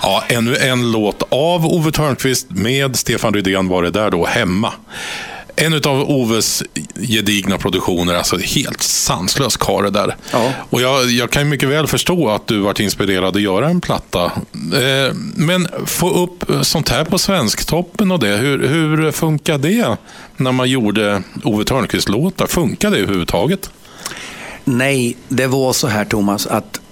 Ja, ännu en låt av Ove Thörnqvist med Stefan Rydén var det där då, Hemma. En av Oves gedigna produktioner, alltså helt sanslös karl där. Ja. Och jag kan mycket väl förstå att du varit inspirerad att göra en platta. Men få upp sånt här på Svensktoppen och det, hur funkar det när man gjorde Ove Thörnqvist-låtar? Funkar det överhuvudtaget? Nej, det var så här, Thomas, att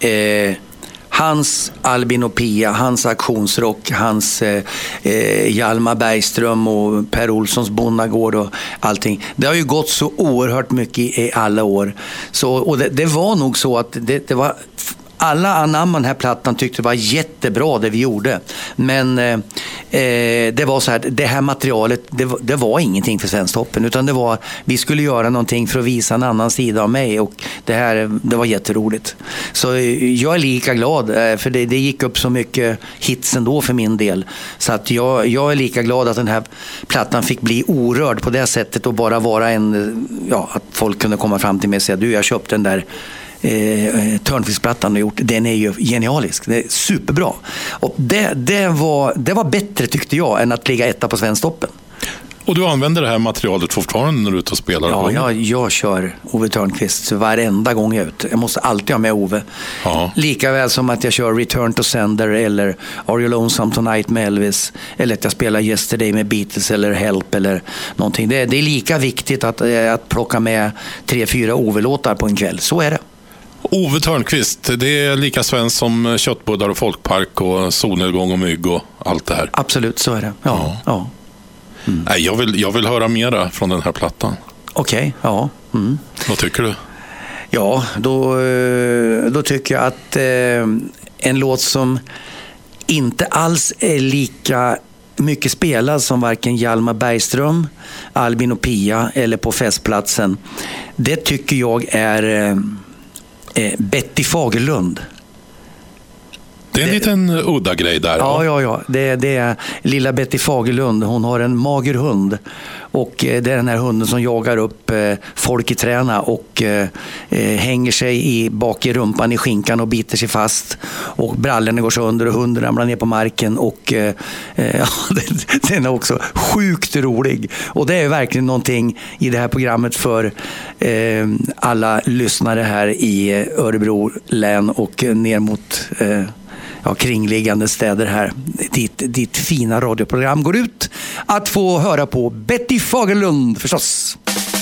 hans Albin och Pia, hans Aktionsrock, hans Hjalmar Bergström och Per Olssons Bonnagård och allting. Det har ju gått så oerhört mycket i alla år. Så, och det var nog så att det var... Alla anamman den här plattan tyckte det var jättebra det vi gjorde. Men det var så här, det här materialet, det var ingenting för Svensktoppen, utan det var, vi skulle göra någonting för att visa en annan sida av mig, och det var jätteroligt. Så jag är lika glad, för det gick upp så mycket hits ändå för min del. Så att jag är lika glad att den här plattan fick bli orörd på det sättet och bara vara att folk kunde komma fram till mig och säga, du, jag köpte den där Thörnqvist-plattan och gjort, den är ju genialisk, det är superbra, och det var bättre, tyckte jag, än att ligga etta på Svensktoppen. Och du använder det här materialet fortfarande när du är ute och spelar? Ja, jag kör Ove Thörnqvist varenda gång jag är ute. Jag måste alltid ha med Ove. Ja. Lika väl som att jag kör Return to Sender eller Are You Lonesome Tonight med Elvis, eller att jag spelar Yesterday med Beatles eller Help eller någonting. Det är lika viktigt att plocka med 3-4 Ove-låtar på en kväll. Så är det. Ove Thörnqvist, det är lika svensk som Köttbullar och Folkpark och Solnedgång och Mygg och allt det här. Absolut, så är det. Ja. Mm. Nej, jag vill höra mera från den här plattan. Okej, ja. Mm. Vad tycker du? Ja, då tycker jag att en låt som inte alls är lika mycket spelad som varken Hjalmar Bergström, Albin och Pia eller På festplatsen, det tycker jag är Betty Fagerlund. Det är en liten udda grej där. Ja. Det är lilla Betty Fagerlund. Hon har en mager hund. Och det är den här hunden som jagar upp folk i träna och hänger sig bak i rumpan i skinkan och biter sig fast. Och brallorna går sönder och hunden ramlar ner på marken. Och den är också sjukt rolig. Och det är verkligen någonting i det här programmet för alla lyssnare här i Örebro län och ner mot... kringliggande städer här, ditt fina radioprogram går ut, att få höra på Betty Fagerlund förstås.